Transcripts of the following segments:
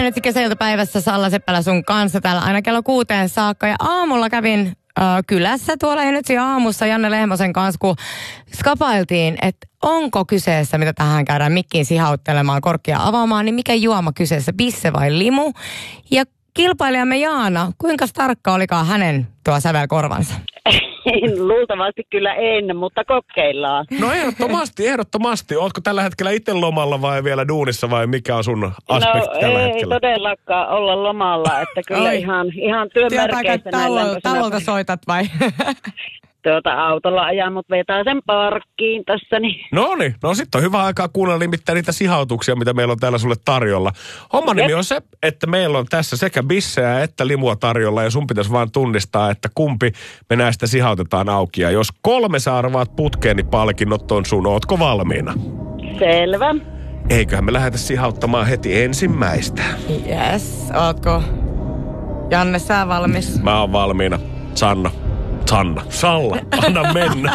Metsi kesäiltapäivässä Salla Seppälä sun kanssa täällä aina kello 6 saakka. Ja aamulla kävin kylässä tuolla Energy aamussa Janne Lehmosen kanssa, kun skapailtiin, että onko kyseessä, mitä tähän käydään mikkiin sihauttelemaan, korkkia avaamaan, niin mikä juoma kyseessä, bisse vai limu? Ja kilpailijamme Jaana, kuinka tarkka olikaan hänen tuo sävelkorvansa? Luultavasti kyllä en, mutta kokeillaan. No ehdottomasti. Ootko tällä hetkellä itse lomalla vai vielä duunissa vai mikä on sun aspekti tällä hetkellä? Ei todellakaan olla lomalla, että kyllä ihan työmerkeissä näillä. Talolta soitat vai? Autolla ajan, mutta vetää sen parkkiin tässä. Niin. No sitten on hyvä aikaa kuunnella nimittäin niitä sihautuksia, mitä meillä on täällä sulle tarjolla. Homman nimi on se, että meillä on tässä sekä bisseä että limua tarjolla ja sun pitäisi vaan tunnistaa, että kumpi me näistä sihautetaan auki. Ja jos 3 sä arvaat putkeen, niin palkinnot on sun. Ootko valmiina? Selvä. Eiköhän me lähdetä sihauttamaan heti ensimmäistä. Yes, ootko? Janne, sä valmis? Mä oon valmiina. Salla, anna mennä.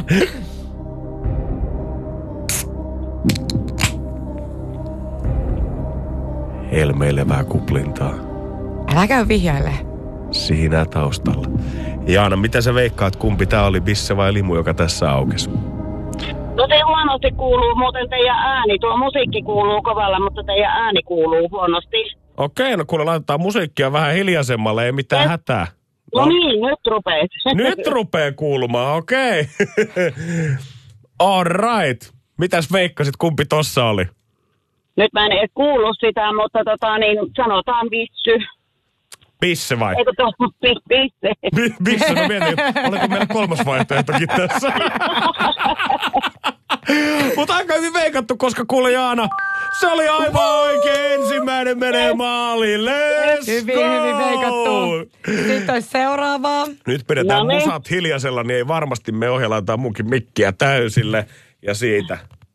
Helmeilevää kuplintaa. Älä käy vihjaille. Siinä taustalla. Jaana, mitä sä veikkaat, kumpi tää oli, bisse vai limu, joka tässä aukesi? No se huonosti kuuluu, muuten teidän ääni. Tuo musiikki kuuluu kovalla, mutta teidän ääni kuuluu huonosti. Okei, no kuule, laitetaan musiikkia vähän hiljaisemmalle, ei mitään hätää. No niin, nyt rupeet. Nyt rupee kuulumaan, okei. All right. Mitäs veikkasit, kumpi tossa oli? Nyt mä en edes kuullut sitä, mutta sanotaan vissy. Bisse vai? Eikö tuossa bisse? Bisse, no mietin, oliko meillä 3. vaihtoehtokin tässä? Mutta aika hyvin veikattu, koska kuule Jaana, se oli aivan oikein. Ensimmäinen menee maaliin. Let's go! Hyvin veikattu. Sitten olisi seuraavaa. Nyt pidetään musat hiljaisella, niin ei varmasti me ohjellaan munkin mikkiä täysille. Ja siitä.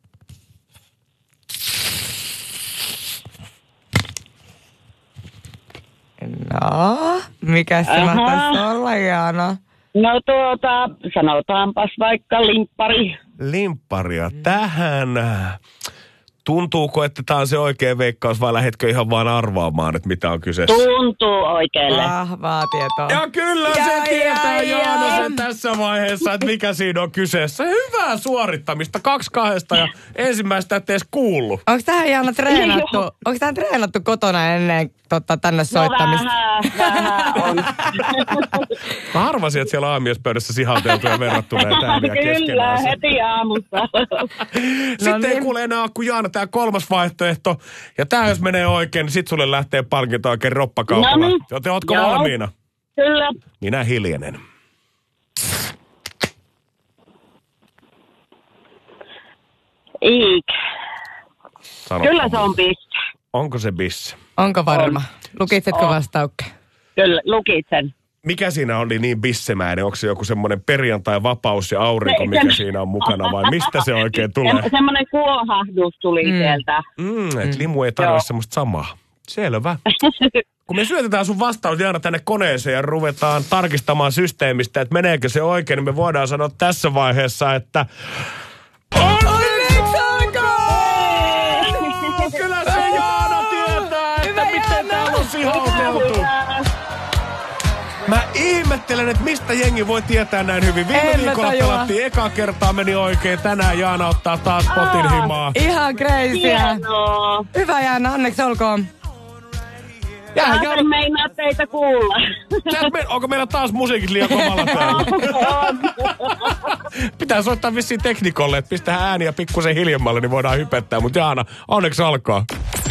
No, mikä se mahtaisi olla, Jaana? No sanotaanpas vaikka limppari. Limpparia tähän. Tuntuuko, että tämä on se oikea veikkaus vai lähdetkö ihan vaan arvaamaan, että mitä on kyseessä? Tuntuu oikealle. Vahvaa tietoa. Ja kyllä se tietää Jaana sen tässä vaiheessa, että mikä siinä on kyseessä. Hyvää suorittamista, 2-2 ja ensimmäistä et edes kuullut. Onko tähän Jaana treenattu? Onko tähän treenattu kotona ennen tänne soittamista? Vähän on. Mä arvasin, että siellä aamiaispöydässä sihauteltuja verrattuna näitä ääniä keskenään. Kyllä, heti aamusta. Sitten ei kuule enää kuin Jaana tämä 3. vaihtoehto. Ja tämä jos menee oikein, niin sit sulle lähtee palkinto oikein roppakaupalla. Joten ootko valmiina? Kyllä. Minä hiljenen. Iik. Sanotko? Kyllä se on bisse. Onko se bisse? Onko varma? Lukitsetko vastaukkeen? Kyllä, lukitsen. Mikä siinä oli niin bissemäinen? Onko se joku semmoinen perjantai-vapaus ja aurinko, mikä siinä on mukana vai mistä se oikein tulee? Semmoinen kuohahdus tuli sieltä. Että limu ei tarvitse semmoista samaa. Selvä. Kun me syötetään sun vastaus Jaana tänne koneeseen ja ruvetaan tarkistamaan systeemistä, että meneekö se oikein, niin me voidaan sanoa tässä vaiheessa, että kyllä se Jaana tietää, että miten täällä on sihauteltu. Mä ihmettelen, että mistä jengi voi tietää näin hyvin. Viime viikolla pelattiin ekaa kertaa, meni oikein. Tänään Jaana ottaa taas potin himaa. Ihan crazyä. Hyvä Jaana, onneksi olkoon. En meinaa teitä kuulla. Onko meillä taas musiikit liian kovalla täällä? Pitää soittaa vissiin teknikolle, että pistää ääniä pikkusen hiljemmalle, niin voidaan hypettää. Mutta Jaana, onneksi alkaa.